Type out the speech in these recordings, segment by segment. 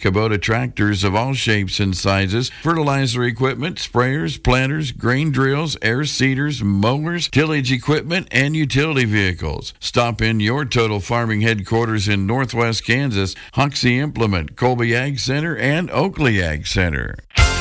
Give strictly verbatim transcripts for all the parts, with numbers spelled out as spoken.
Kubota tractors of all shapes and sizes, fertilizer equipment, sprayers, planters, grain drills, air seeders, mowers, tillage equipment, and utility vehicles. Stop in your Total Farming headquarters in Northwest Kansas, Hoxie Implement, Colby Ag Center, and Oakley Ag Center.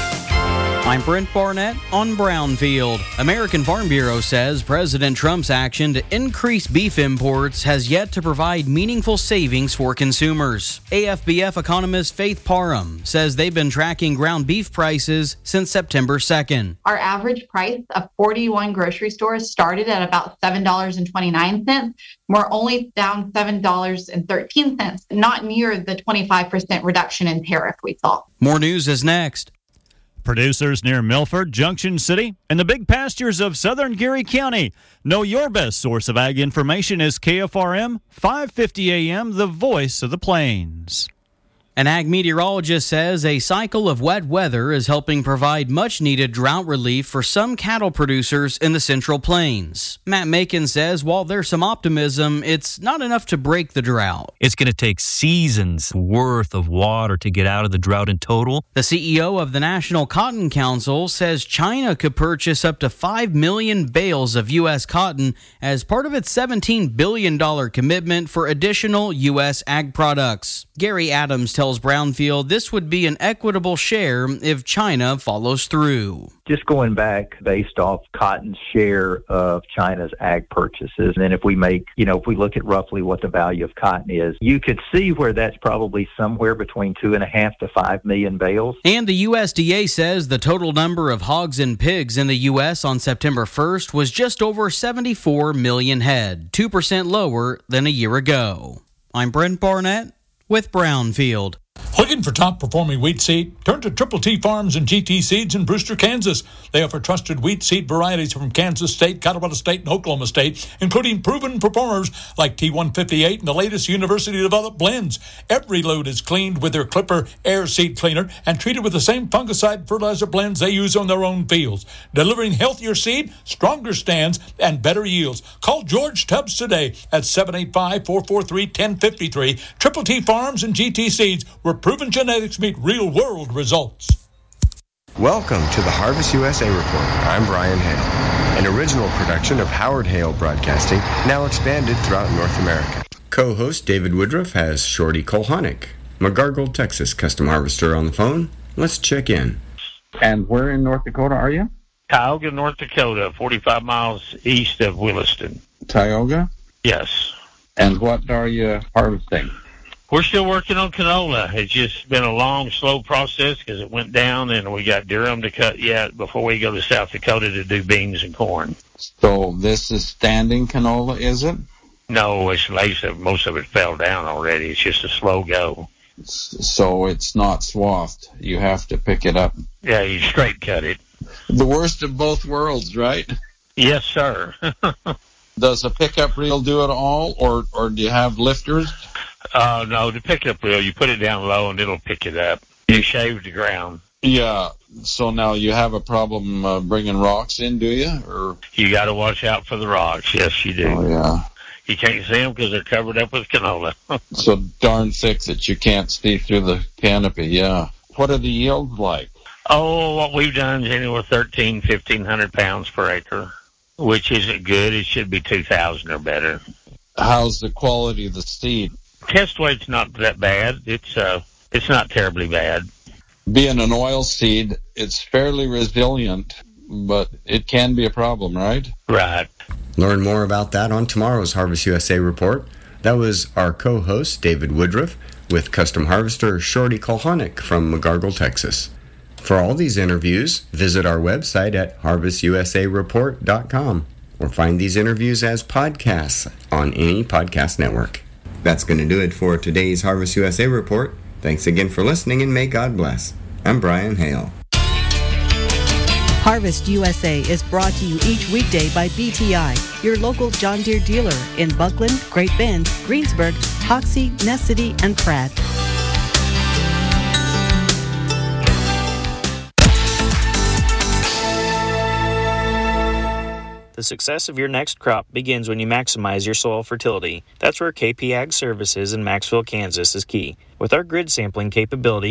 I'm Brent Barnett on Brownfield. American Farm Bureau says President Trump's action to increase beef imports has yet to provide meaningful savings for consumers. A F B F economist Faith Parham says they've been tracking ground beef prices since September second. Our average price of forty-one grocery stores started at about seven dollars and twenty-nine cents. We're only down seven dollars and thirteen cents, not near the twenty-five percent reduction in tariff we saw. More news is next. Producers near Milford, Junction City, and the big pastures of southern Geary County. Know your best source of ag information is K F R M, five fifty A M, the voice of the plains. An ag meteorologist says a cycle of wet weather is helping provide much-needed drought relief for some cattle producers in the Central Plains. Matt Macon says while there's some optimism, it's not enough to break the drought. It's going to take seasons worth of water to get out of the drought in total. The C E O of the National Cotton Council says China could purchase up to five million bales of U S cotton as part of its seventeen billion dollars commitment for additional U S ag products. Gary Adams tells Brownfield this would be an equitable share if China follows through. Just going back based off cotton's share of China's ag purchases, and then if we make, you know, if we look at roughly what the value of cotton is, you could see where that's probably somewhere between two and a half to five million bales. And the U S D A says the total number of hogs and pigs in the U S on September first was just over seventy-four million head, two percent lower than a year ago. I'm Brent Barnett with Brownfield. Looking for top-performing wheat seed? Turn to Triple T Farms and G T Seeds in Brewster, Kansas. They offer trusted wheat seed varieties from Kansas State, Colorado State, and Oklahoma State, including proven performers like T one fifty-eight and the latest university-developed blends. Every load is cleaned with their Clipper Air Seed Cleaner and treated with the same fungicide fertilizer blends they use on their own fields, delivering healthier seed, stronger stands, and better yields. Call George Tubbs today at seven eight five, four four three, one zero five three. Triple T Farms and G T Seeds, where proven genetics meet real-world results. Welcome to the Harvest U S A Report. I'm Brian Hale, an original production of Howard Hale Broadcasting, now expanded throughout North America. Co-host David Woodruff has Shorty Kolhonick, McGargle, Texas custom harvester on the phone. Let's check in. And where in North Dakota are you? Tioga, North Dakota, forty-five miles east of Williston. Tioga? Yes. And what are you harvesting? We're still working on canola. It's just been a long, slow process because it went down, and we got durum to cut yet before we go to South Dakota to do beans and corn. So this is standing canola, is it? No, it's lace. Most of it fell down already. It's just a slow go. So it's not swathed. You have to pick it up. Yeah, you straight cut it. The worst of both worlds, right? Yes, sir. Does a pickup reel do it all, or, or do you have lifters? Uh, no, the pickup reel, you put it down low and it'll pick it up. You shave the ground. Yeah. So now you have a problem uh, bringing rocks in, do you? Or you got to watch out for the rocks. Yes, you do. Oh, yeah. You can't see them because they're covered up with canola. So darn thick that you can't see through the canopy, yeah. What are the yields like? Oh, what we've done is anywhere thirteen, fifteen hundred pounds per acre, which isn't good. It should be two thousand or better. How's the quality of the seed? Test weight's not that bad. It's uh, it's not terribly bad. Being an oil seed, it's fairly resilient, but it can be a problem, right? Right. Learn more about that on tomorrow's Harvest U S A Report. That was our co-host, David Woodruff, with custom harvester Shorty Kolhonick from McGargle, Texas. For all these interviews, visit our website at harvest u s a report dot com or find these interviews as podcasts on any podcast network. That's going to do it for today's Harvest U S A Report. Thanks again for listening, and may God bless. I'm Brian Hale. Harvest U S A is brought to you each weekday by B T I, your local John Deere dealer in Buckland, Great Bend, Greensburg, Hoxie, Ness City, and Pratt. The success of your next crop begins when you maximize your soil fertility. That's where K P Ag Services in Maxville, Kansas is key. With our grid sampling capability,